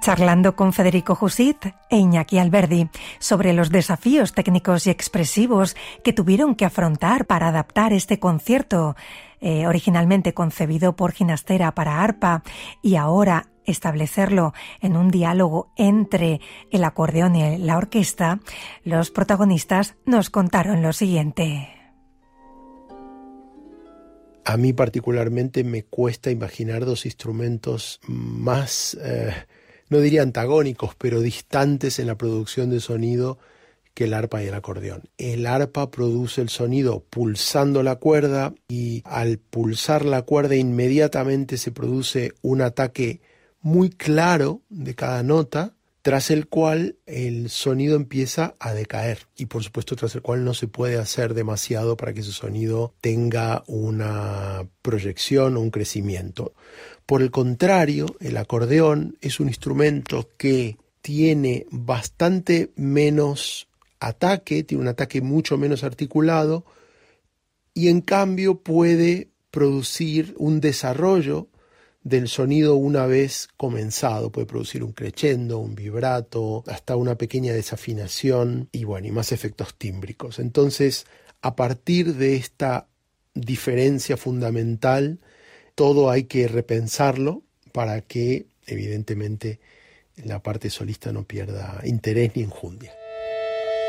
Charlando con Federico Jusit e Iñaki Alberdi sobre los desafíos técnicos y expresivos que tuvieron que afrontar para adaptar este concierto, originalmente concebido por Ginastera para arpa, y ahora establecerlo en un diálogo entre el acordeón y la orquesta, los protagonistas nos contaron lo siguiente. A mí particularmente me cuesta imaginar dos instrumentos más, no diría antagónicos, pero distantes en la producción de sonido que el arpa y el acordeón. El arpa produce el sonido pulsando la cuerda y al pulsar la cuerda inmediatamente se produce un ataque muy claro de cada nota, tras el cual el sonido empieza a decaer y por supuesto tras el cual no se puede hacer demasiado para que ese sonido tenga una proyección o un crecimiento. Por el contrario, el acordeón es un instrumento que tiene bastante menos ataque, tiene un ataque mucho menos articulado y en cambio puede producir un desarrollo del sonido una vez comenzado. Puede producir un crescendo, un vibrato, hasta una pequeña desafinación y más efectos tímbricos. Entonces, a partir de esta diferencia fundamental, todo hay que repensarlo para que, evidentemente, la parte solista no pierda interés ni enjundia.